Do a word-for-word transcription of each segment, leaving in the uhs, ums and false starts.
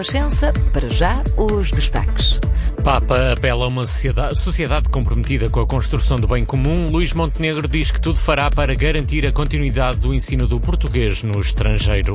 Renascença, para já, os destaques. Papa apela a uma sociedade, sociedade comprometida com a construção do bem comum. Luís Montenegro diz que tudo fará para garantir a continuidade do ensino do português no estrangeiro.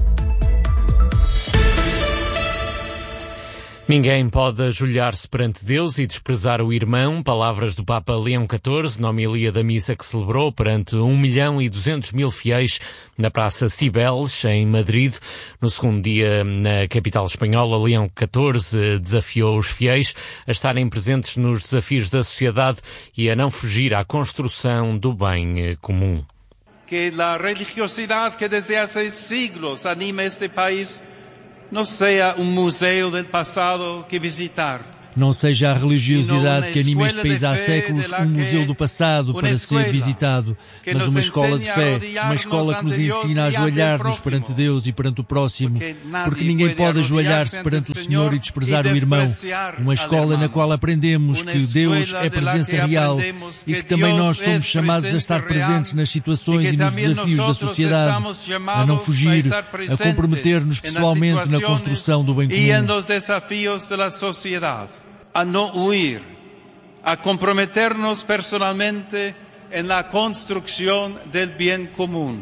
Ninguém pode ajoelhar-se perante Deus e desprezar o irmão. Palavras do Papa Leão catorze, na homilia da missa que celebrou perante um milhão e duzentos mil fiéis na Praça Cibeles, em Madrid. No segundo dia, na capital espanhola, Leão catorze desafiou os fiéis a estarem presentes nos desafios da sociedade e a não fugir à construção do bem comum. Que a religiosidade que desde há siglos anima este país não seja um museu do passado que visitar. Não seja a religiosidade que anima este país há séculos um museu do passado para ser visitado, mas uma escola de fé, uma escola que nos ensina a ajoelhar-nos perante Deus e perante o próximo, porque ninguém pode ajoelhar-se perante o Senhor e desprezar o irmão. Uma escola na qual aprendemos que Deus é presença real e que também nós somos chamados a estar presentes nas situações e nos desafios da sociedade, a não fugir, a comprometer-nos pessoalmente na construção do bem comum. A não huir, a comprometer-nos personalmente na construção do bem comum.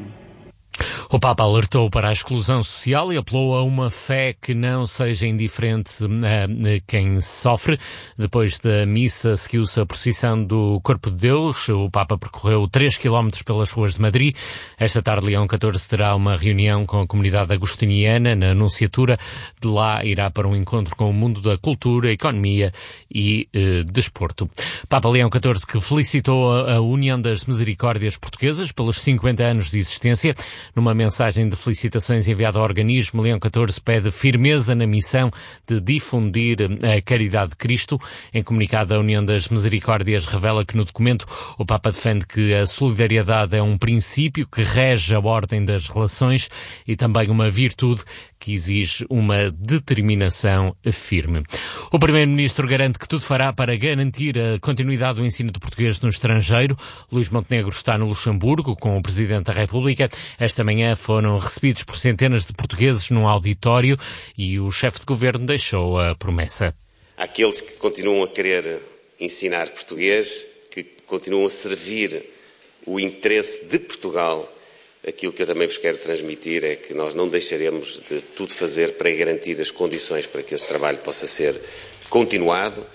O Papa alertou para a exclusão social e apelou a uma fé que não seja indiferente a quem sofre. Depois da missa seguiu-se a procissão do Corpo de Deus. O Papa percorreu três quilómetros pelas ruas de Madrid. Esta tarde, Leão catorze terá uma reunião com a comunidade agostiniana na Anunciatura. De lá irá para um encontro com o mundo da cultura, economia e eh, desporto. Papa Leão catorze, que felicitou a, a União das Misericórdias Portuguesas pelos cinquenta anos de existência. Numa mensagem de felicitações enviada ao organismo, Leão catorze pede firmeza na missão de difundir a caridade de Cristo. Em comunicado, a União das Misericórdias revela que no documento o Papa defende que a solidariedade é um princípio que rege a ordem das relações e também uma virtude que exige uma determinação firme. O Primeiro-Ministro garante que tudo fará para garantir a continuidade do ensino de português no estrangeiro. Luís Montenegro está no Luxemburgo com o Presidente da República. Esta manhã foram recebidos por centenas de portugueses num auditório e o chefe de governo deixou a promessa. Aqueles que continuam a querer ensinar português, que continuam a servir o interesse de Portugal, aquilo que eu também vos quero transmitir é que nós não deixaremos de tudo fazer para garantir as condições para que esse trabalho possa ser continuado.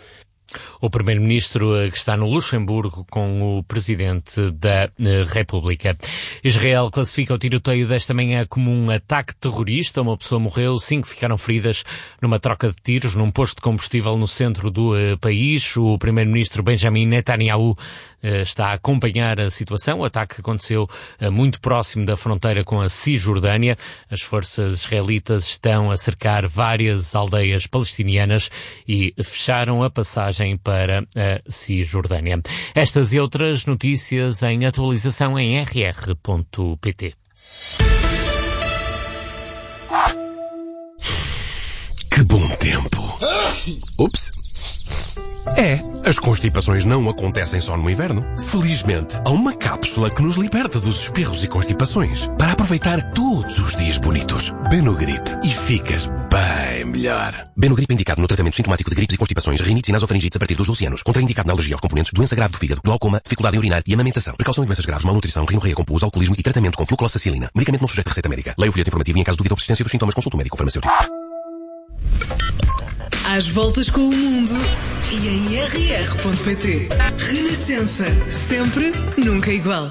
O Primeiro-Ministro que está no Luxemburgo com o Presidente da República. Israel classifica o tiroteio desta manhã como um ataque terrorista. Uma pessoa morreu, cinco ficaram feridas numa troca de tiros num posto de combustível no centro do uh, país. O Primeiro-Ministro Benjamin Netanyahu uh, está a acompanhar a situação. O ataque aconteceu uh, muito próximo da fronteira com a Cisjordânia. As forças israelitas estão a cercar várias aldeias palestinianas e fecharam a passagem para a Cisjordânia. Estas e outras notícias em atualização em r r ponto p t. Que bom tempo! Ups! É, as constipações não acontecem só no inverno. Felizmente, há uma cápsula que nos liberta dos espirros e constipações para aproveitar todos os dias bonitos. Benogrip e ficas bem melhor. Benogrip é indicado no tratamento sintomático de gripes e constipações, rinites e nasofaringites a partir dos doze anos. Contraindicado na alergia aos componentes, doença grave do fígado, glaucoma, dificuldade em urinar e amamentação. Precaução em doenças graves, malnutrição, rinorreia com pus, alcoolismo e tratamento com flucloxacilina. Medicamento não sujeito a receita médica. Leia o folheto informativo e em caso de dúvida ou persistência dos sintomas, consulte o médico farmacêutico. Às voltas com o mundo e em r r ponto p t. Renascença. Sempre, nunca igual.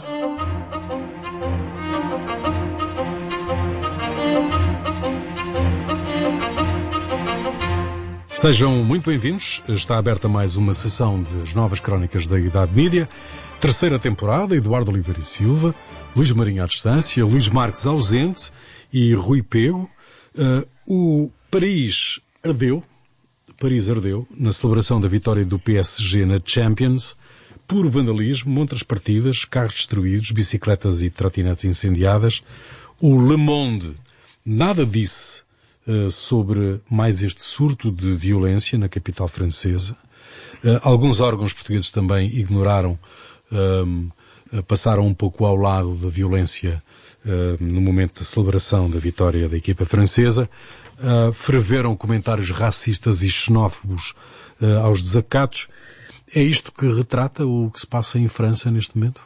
Sejam muito bem-vindos. Está aberta mais uma sessão das novas crónicas da Idade Mídia. Terceira temporada, Eduardo Oliveira e Silva, Luís Marinho à distância, Luís Marques ausente e Rui Pego. Uh, o Paris ardeu. Paris ardeu na celebração da vitória do P S G na Champions, puro vandalismo, montas partidas, carros destruídos, bicicletas e trotinetes incendiadas. O Le Monde nada disse uh, sobre mais este surto de violência na capital francesa. Uh, alguns órgãos portugueses também ignoraram, um, uh, passaram um pouco ao lado da violência uh, no momento da celebração da vitória da equipa francesa. uh, ferveram comentários racistas e xenófobos uh, aos desacatos. É isto que retrata o que se passa em França neste momento?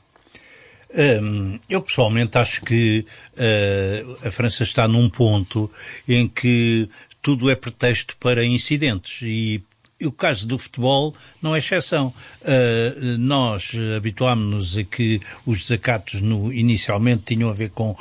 Um, eu pessoalmente acho que uh, a França está num ponto em que tudo é pretexto para incidentes e E o caso do futebol não é exceção. Uh, nós habituámos-nos a que os desacatos no, inicialmente tinham a ver com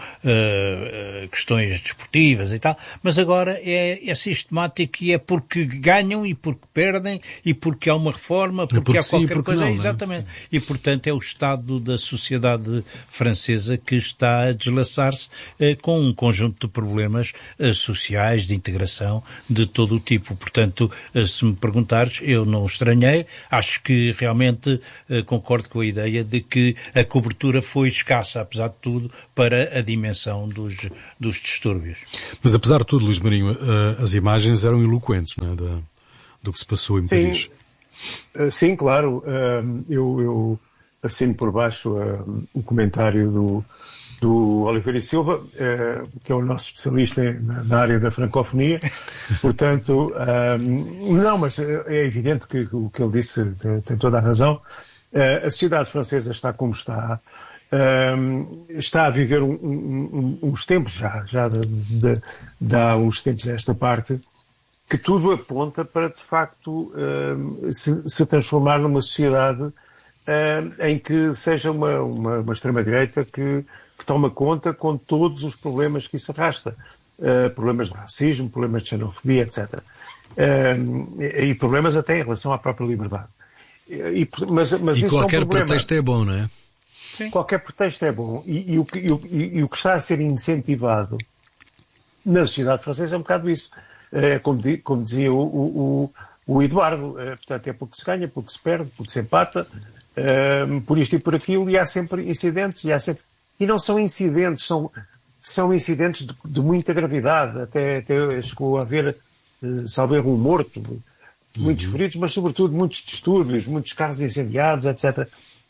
uh, questões desportivas e tal, mas agora é, é sistemático e é porque ganham e porque perdem e porque há uma reforma, porque, porque há qualquer sim, porque coisa. Não, exatamente. Não é? E, portanto, é o estado da sociedade francesa que está a deslaçar-se uh, com um conjunto de problemas uh, sociais, de integração, de todo o tipo. Portanto, uh, se me perguntam eu não estranhei, acho que realmente eh, concordo com a ideia de que a cobertura foi escassa, apesar de tudo, para a dimensão dos, dos distúrbios. Mas apesar de tudo, Luís Marinho, uh, as imagens eram eloquentes, não é? da, do que se passou em Paris. Sim, uh, sim claro. Uh, eu, eu assino por baixo uh, o comentário do do Oliveira e Silva, eh, que é o nosso especialista na, na área da francofonia. Portanto, um, não, mas é evidente que o que ele disse tem, tem toda a razão. Uh, a sociedade francesa está como está. Um, está a viver um, um, um, uns tempos já, já de, de, de há uns tempos a esta parte, que tudo aponta para, de facto, um, se, se transformar numa sociedade um, em que seja uma, uma, uma extrema-direita que que toma conta com todos os problemas que isso arrasta. Uh, problemas de racismo, problemas de xenofobia, etcétera. Uh, e problemas até em relação à própria liberdade. E, mas, mas e isso qualquer é um problema. pretexto é bom, não é? Sim. Qualquer pretexto é bom. E, e, o que, e, o, e o que está a ser incentivado na sociedade francesa é um bocado isso. Uh, como, di, como dizia o, o, o Eduardo, uh, portanto é porque se ganha, porque se perde, porque se empata, uh, por isto e por aquilo, e há sempre incidentes, e há sempre... E não são incidentes, são, são incidentes de, de muita gravidade. Até, até chegou a haver, uh, salvo erro, um morto, muitos uhum. feridos, mas sobretudo muitos distúrbios, muitos carros incendiados, etcétera.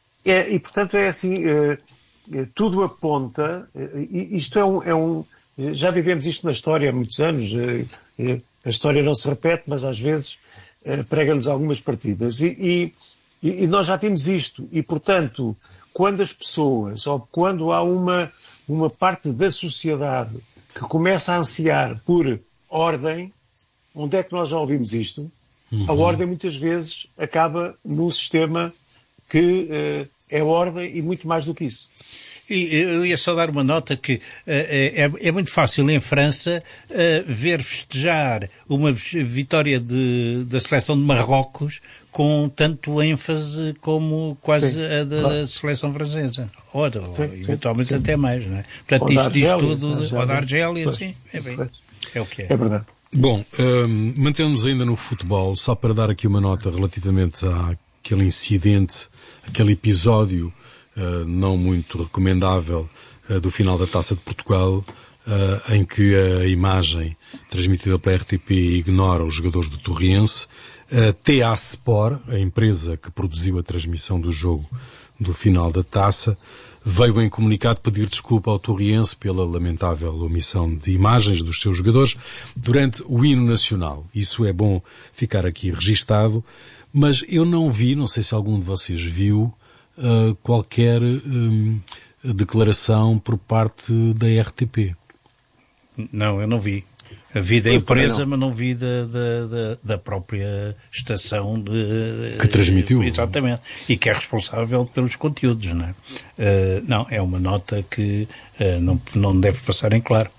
É, e, portanto, é assim, uh, uh, tudo aponta, uh, isto é um, é um... Já vivemos isto na história há muitos anos, uh, uh, a história não se repete, mas às vezes uh, prega-nos algumas partidas. E, e, e nós já temos isto, e, portanto... Quando as pessoas, ou quando há uma, uma parte da sociedade que começa a ansiar por ordem, onde é que nós já ouvimos isto? Uhum. A ordem muitas vezes acaba num sistema que uh, é ordem e muito mais do que isso. E eu ia só dar uma nota que uh, é, é muito fácil em França uh, ver festejar uma vitória de, da seleção de Marrocos com tanto ênfase como quase sim, a da claro. seleção francesa. Ou, sim, ou eventualmente sim, sim. até mais, não é? Portanto, isto diz tudo, de, ou da Argélia, sim, é bem, é o que é. É verdade. Bom, um, mantendo-nos ainda no futebol, só para dar aqui uma nota relativamente àquele incidente, aquele episódio Uh, não muito recomendável uh, do final da Taça de Portugal, uh, em que a imagem transmitida pela R T P ignora os jogadores do Torriense. A T A Sport, a empresa que produziu a transmissão do jogo do final da Taça, veio em comunicado pedir desculpa ao Torriense pela lamentável omissão de imagens dos seus jogadores durante o hino nacional. Isso é bom ficar aqui registado, mas eu não vi, não sei se algum de vocês viu, Uh, qualquer um, declaração por parte da R T P. Não, eu não vi. Vi da empresa, mas não vi da, da, da, da própria estação de, que transmitiu. Exatamente. E que é responsável pelos conteúdos, não é? Uh, não, é uma nota que uh, não, não deve passar em claro.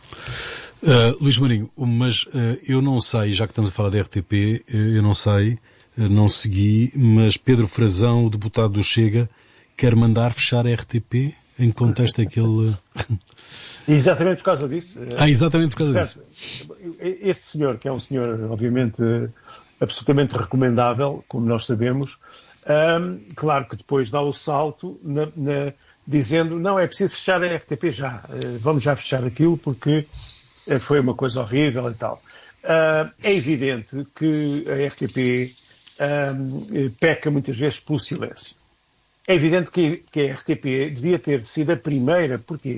Uh, Luís Marinho, mas uh, eu não sei, já que estamos a falar da R T P, uh, eu não sei, uh, não segui, mas Pedro Frazão, o deputado do Chega, quer mandar fechar a R T P em contexto aquele... Exatamente por causa disso. Ah, exatamente por causa Portanto, disso. Este senhor, que é um senhor, obviamente, absolutamente recomendável, como nós sabemos, um, claro que depois dá o salto na, na, dizendo, não, é preciso fechar a R T P já, vamos já fechar aquilo porque foi uma coisa horrível e tal. Uh, é evidente que a R T P um, peca muitas vezes pelo silêncio. É evidente que, que a R T P devia ter sido a primeira, porquê?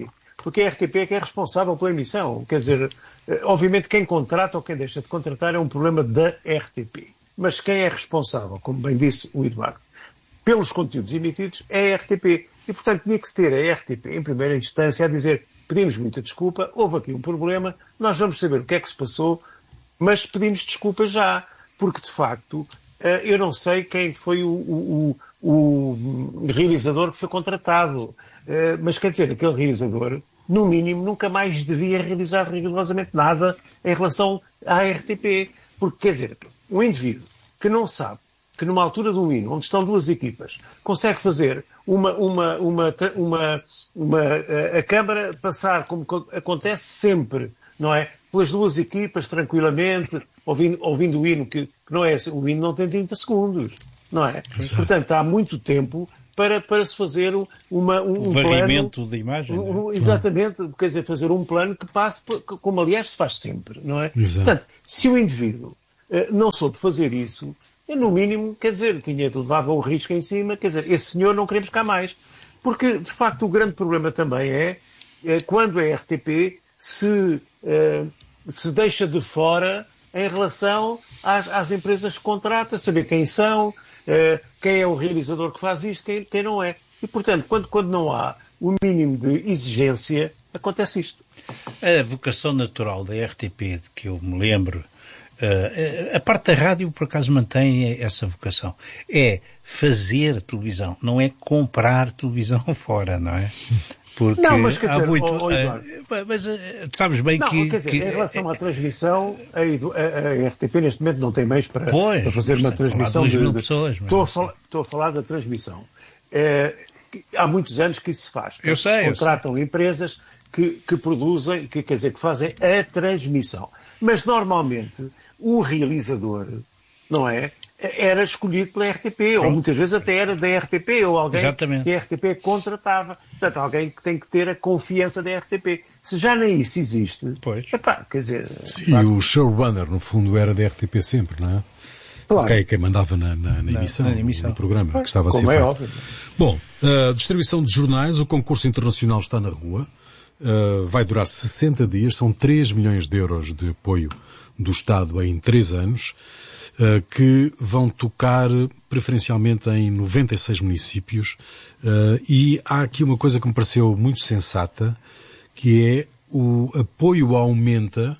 porque a R T P é que é responsável pela emissão. Quer dizer, obviamente quem contrata ou quem deixa de contratar é um problema da R T P. Mas quem é responsável, como bem disse o Eduardo, pelos conteúdos emitidos é a R T P. E, portanto, tinha que se ter a R T P, em primeira instância, a dizer pedimos muita desculpa, houve aqui um problema, nós vamos saber o que é que se passou, mas pedimos desculpa já, porque, de facto, eu não sei quem foi o, o, o, o realizador que foi contratado, mas, quer dizer, aquele realizador, no mínimo, nunca mais devia realizar rigorosamente nada em relação à R T P. Porque, quer dizer, um indivíduo que não sabe que numa altura do hino, onde estão duas equipas, consegue fazer uma, uma, uma, uma, uma, a, a Câmara passar, como acontece sempre, não é? Pelas duas equipas, tranquilamente, ouvindo, ouvindo o hino, que, que não é, o hino não tem trinta segundos, não é? Exato. Portanto, há muito tempo para, para se fazer uma, um, um varrimento plano, de imagem. Um, um, exatamente, claro. Quer dizer, fazer um plano que passe, como aliás se faz sempre, não é? Exato. Portanto, se o indivíduo uh, não soube fazer isso, no mínimo, quer dizer, tinha, levava o risco em cima, quer dizer, esse senhor não queremos cá mais. Porque, de facto, o grande problema também é, é quando a R T P se, uh, se deixa de fora em relação às, às empresas que contrata, saber quem são, uh, quem é o realizador que faz isto, quem, quem não é. E, portanto, quando, quando não há o mínimo de exigência, acontece isto. A vocação natural da R T P, de que eu me lembro, Uh, a parte da rádio, por acaso, mantém essa vocação. É fazer televisão, não é comprar televisão fora, não é? Porque não, mas quer há dizer, muito... oh, oh, uh, mas uh, sabes bem não, que... Quer dizer, que, em relação uh, à transmissão, a, a, a R T P neste momento não tem meios para, pois, para fazer uma transmissão de... mil pessoas, estou, a falar, estou a falar da transmissão. É, há muitos anos que isso se faz. Eu sei, se contratam eu empresas que, que produzem, que, quer dizer, que fazem a transmissão. Mas, normalmente, o realizador, não é? Era escolhido pela R T P, ou muitas vezes até era da R T P, ou alguém Exatamente. que a R T P contratava. Portanto, alguém que tem que ter a confiança da R T P. Se já nem isso existe, pois. Epá, quer dizer... Sim, claro. O showrunner, no fundo, era da R T P sempre, não é? Claro. Quem, quem mandava na, na, na, emissão, na emissão, no programa, pois, que estava a ser como é feito. óbvio. Bom, a distribuição de jornais, o concurso internacional está na rua, uh, vai durar sessenta dias, são três milhões de euros de apoio do Estado em três anos, uh, que vão tocar preferencialmente em noventa e seis municípios, uh, e há aqui uma coisa que me pareceu muito sensata, que é o apoio aumenta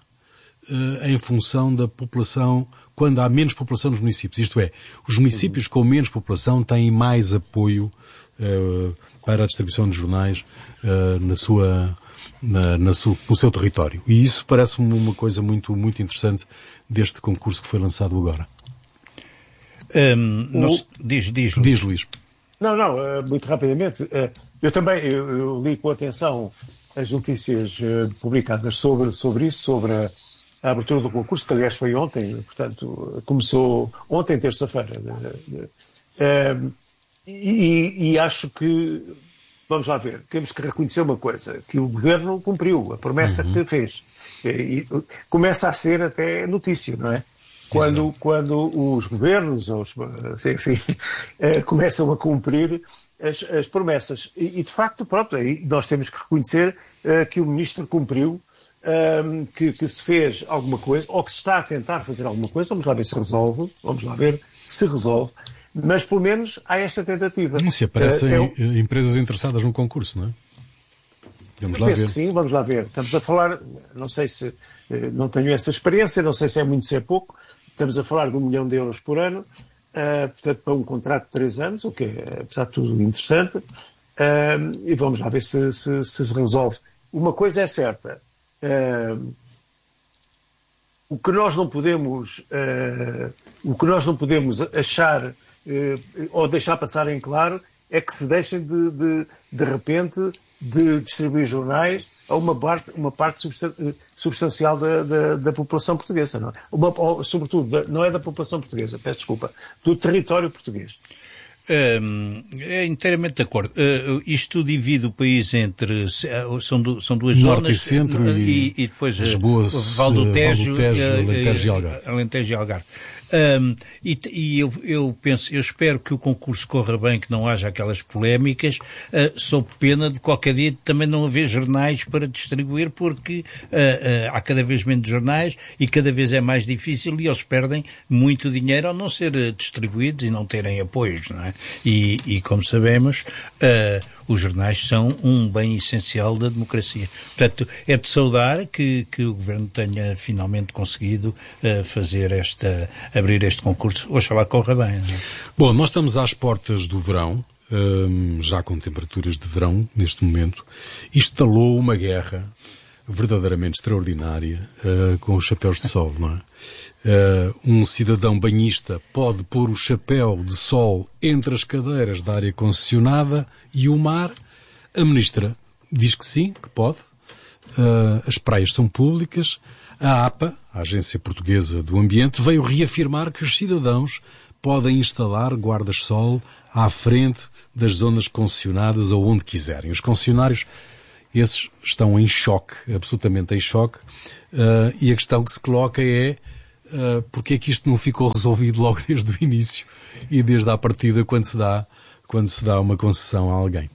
uh, em função da população, quando há menos população nos municípios. Isto é, os municípios com menos população têm mais apoio uh, para a distribuição de jornais uh, na sua... Na, na su, no seu território. E isso parece-me uma coisa muito, muito interessante deste concurso que foi lançado agora. Um, não se, diz, diz, diz, Luís. Não, não, muito rapidamente. Eu também eu, eu li com atenção as notícias publicadas sobre, sobre isso, sobre a, a abertura do concurso, que aliás foi ontem, portanto, começou ontem, terça-feira. E, e acho que vamos lá ver, temos que reconhecer uma coisa, que o Governo cumpriu a promessa uhum. que fez. E, e, começa a ser até notícia, não é? Quando, quando os governos, os, enfim, começam a cumprir as, as promessas. E, e, de facto, pronto, aí nós temos que reconhecer uh, que o Ministro cumpriu, um, que, que se fez alguma coisa, ou que se está a tentar fazer alguma coisa, vamos lá ver se resolve, vamos lá ver se resolve. Mas, pelo menos, há esta tentativa. Não se aparecem uh, eu... empresas interessadas no concurso, não é? Vamos lá penso ver. Que sim, vamos lá ver. Estamos a falar, não sei se, não tenho essa experiência, não sei se é muito, se é pouco, estamos a falar de um milhão de euros por ano, uh, portanto, para um contrato de três anos, o que é, apesar de tudo, interessante, uh, e vamos lá ver se se, se se resolve. Uma coisa é certa, uh, o que nós não podemos, uh, o que nós não podemos achar Uh, ou deixar passar em claro é que se deixem de, de, de repente de distribuir jornais a uma parte, uma parte substancial da, da, da população portuguesa, não é? Uma, ou, sobretudo, da, não é da população portuguesa, peço desculpa, do território português. Um, é inteiramente de acordo. Uh, isto divide o país entre são, du, são duas Norte zonas e centro uh, e, e depois Lisboa, uh, Val do Tejo, Tejo uh, Alentejo e Algarve. Alentejo e Algarve. Um, e e eu, eu penso, eu espero que o concurso corra bem, que não haja aquelas polémicas, uh, sob pena de qualquer dia também não haver jornais para distribuir, porque uh, uh, há cada vez menos jornais e cada vez é mais difícil e eles perdem muito dinheiro ao não ser distribuídos e não terem apoios, não é? E, e como sabemos, uh, os jornais são um bem essencial da democracia. Portanto, é de saudar que, que o Governo tenha finalmente conseguido uh, fazer esta, abrir este concurso. Oxalá corra bem. Não é? Bom, nós estamos às portas do verão, um, já com temperaturas de verão neste momento. Instalou uma guerra verdadeiramente extraordinária uh, com os chapéus de sol, não é? Uh, um cidadão banhista pode pôr o chapéu de sol entre as cadeiras da área concessionada e o mar. A ministra diz que sim, que pode. Uh, as praias são públicas. A APA, a Agência Portuguesa do Ambiente, veio reafirmar que os cidadãos podem instalar guardas-sol à frente das zonas concessionadas ou onde quiserem. Os concessionários, esses estão em choque, absolutamente em choque. Uh, e a questão que se coloca é Uh, porque é que isto não ficou resolvido logo desde o início e desde a partida quando se dá, quando se dá uma concessão a alguém?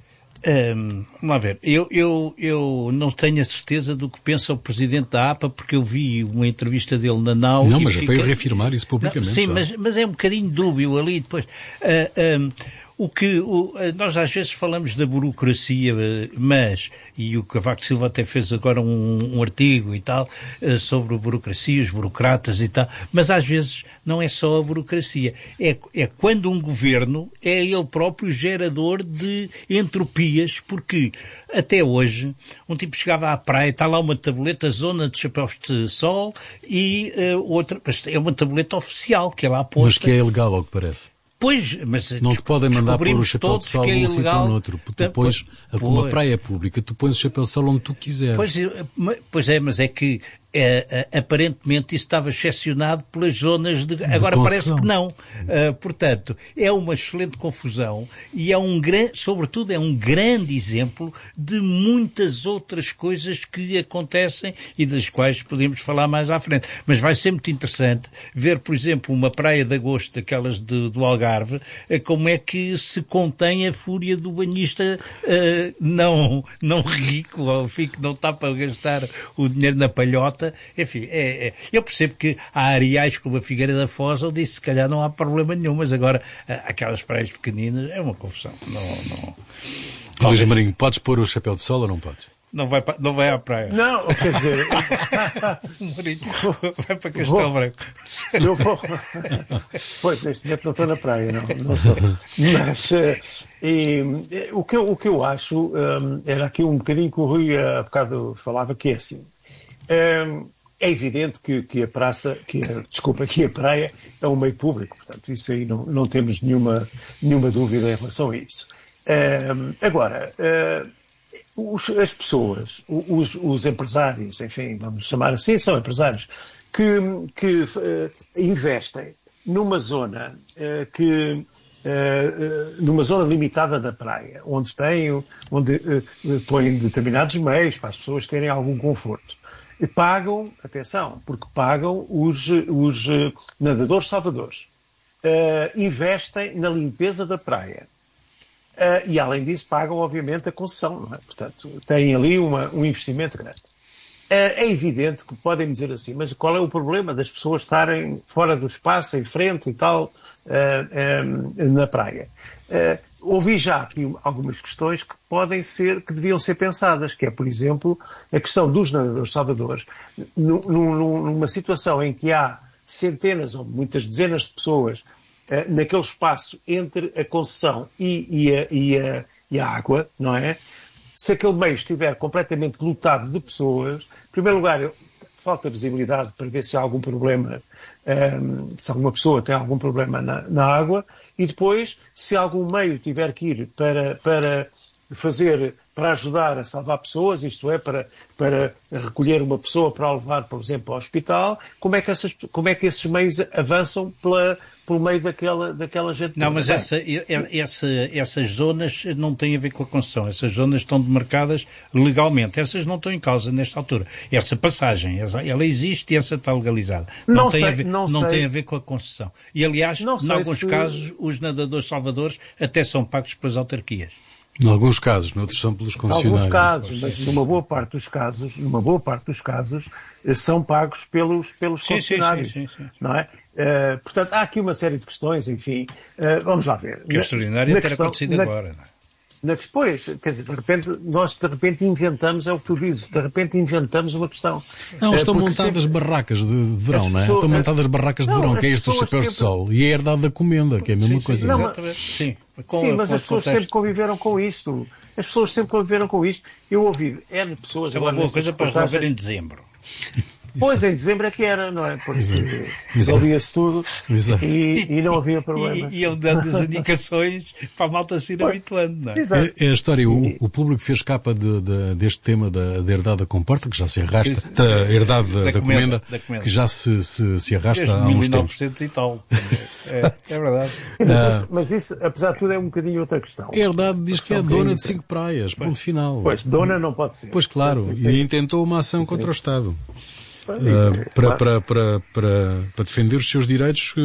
Um, vamos lá ver, eu, eu, eu não tenho a certeza do que pensa o Presidente da APA, porque eu vi uma entrevista dele na Nau. Não, mas fica... veio reafirmar isso publicamente. Não, sim, mas, mas é um bocadinho dúbio ali depois. Uh, um, O que, o, nós às vezes falamos da burocracia, mas, e o Cavaco Silva até fez agora um, um artigo e tal, sobre a burocracia, os burocratas e tal, mas às vezes não é só a burocracia, é, é quando um governo é ele próprio gerador de entropias, porque até hoje um tipo chegava à praia, está lá uma tabuleta, zona de chapéus de sol, e uh, outra, mas é uma tabuleta oficial que é lá posta. Mas que é ilegal, ao que parece. Pois, mas não te podem mandar pôr o chapéu de sol é num sítio ou noutro. Tu pões, como a praia é pública, tu pões o chapéu de sol onde tu quiseres. Pois, pois é, mas é que é, aparentemente isso estava excepcionado pelas zonas de... Agora de parece que não. Uh, portanto, é uma excelente confusão e é um grande, sobretudo é um grande exemplo de muitas outras coisas que acontecem e das quais podemos falar mais à frente. Mas vai ser muito interessante ver, por exemplo, uma praia de agosto, daquelas de, do Algarve, uh, como é que se contém a fúria do banhista uh, não, não rico, ou enfim, que não está para gastar o dinheiro na palhota. Enfim, é, é, eu percebo que há areais como a Figueira da Foz, onde isso se calhar não há problema nenhum, mas agora aquelas praias pequeninas é uma confusão. Não, não... Luís Marinho, podes pôr o chapéu de sol ou não podes? Não vai, não vai à praia. Não, quer dizer... Marinho, vai para Castelo vou, Branco. Eu vou... Pois, neste momento não estou na praia, não, não estou. Mas e, o, que eu, o que eu acho um, era aqui um bocadinho que o Rui há bocado falava, que é assim... Um, é evidente que, que a praça, que a, desculpa, que a praia é um meio público, portanto, isso aí não, não temos nenhuma, nenhuma dúvida em relação a isso. Um, agora, uh, os, as pessoas, os, os empresários, enfim, vamos chamar assim, são empresários, que, que uh, investem numa zona uh, que Uh, uh, numa zona limitada da praia, onde têm, onde uh, põem determinados meios para as pessoas terem algum conforto. E pagam, atenção, porque pagam os, os uh, nadadores salvadores. Uh, investem na limpeza da praia. Uh, e além disso pagam, obviamente, a concessão, não é? Portanto, têm ali uma, um investimento grande. Uh, é evidente que podem dizer assim, mas qual é o problema das pessoas estarem fora do espaço, em frente e tal, Uh, um, na praia. Uh, ouvi já aqui algumas questões que podem ser, que deviam ser pensadas, que é, por exemplo, a questão dos nadadores salvadores, numa situação em que há centenas ou muitas dezenas de pessoas uh, naquele espaço entre a concessão e, e, a, e, a, e a água, não é? Se aquele meio estiver completamente lotado de pessoas, em primeiro lugar, falta visibilidade para ver se há algum problema, um, se alguma pessoa tem algum problema na, na água, e depois, se algum meio tiver que ir para, para fazer para ajudar a salvar pessoas, isto é, para, para recolher uma pessoa para a levar, por exemplo, ao hospital, como é que, essas, como é que esses meios avançam pela, pelo meio daquela, daquela gente? Não, mas essa, essa, essas zonas não têm a ver com a concessão. Essas zonas estão demarcadas legalmente. Essas não estão em causa nesta altura. Essa passagem, ela existe e essa está legalizada. Não, não, tem, sei, a ver, não, não tem a ver com a concessão. E, aliás, em alguns se... casos, os nadadores salvadores até são pagos pelas autarquias. Em alguns casos, noutros são pelos concessionários. Em alguns casos, mas numa boa parte dos casos, numa boa parte dos casos, são pagos pelos, pelos sim, concessionários. Sim, sim, sim, sim. Não é? Uh, portanto, há aqui uma série de questões, enfim. Uh, vamos lá ver. Que é extraordinário ter acontecido na, agora, não é? Depois, quer dizer, de repente, nós de repente inventamos, é o que tu dizes, de repente inventamos uma questão. Não, estão uh, montadas sempre... barracas de, de verão, não é? Pessoas... Estão montadas barracas de não, verão, que é este dos chapéus sempre... de sol, e é herdade da comenda, que é a mesma sim, coisa. Sim, não, mas... sim. Com, sim, mas as pessoas contexto. sempre conviveram com isto. As pessoas sempre conviveram com isto. Eu ouvi N pessoas... Isso é uma boa coisa para resolver em dezembro. Pois, em dezembro é que era, não é? Porque ouvia-se tudo e, e não havia problema. E iam dando as indicações para a malta se ir habituando, não é? Exato. É, é a história, o, o público fez capa de, de, deste tema da, da herdade da comporta, que já se arrasta, sim, sim. da herdade da, da, da, comenda, da comenda, que já se, se, se arrasta desde há uns mil e novecentos tempos. E tal. É, é verdade. Mas, ah, isso, mas isso, apesar de tudo, é um bocadinho outra questão. A herdade diz que é dona de cinco praias, ponto final. Pois, dona não pode ser. Pois claro, e intentou uma ação contra o Estado. Uh, para, para, para, para, para defender os seus direitos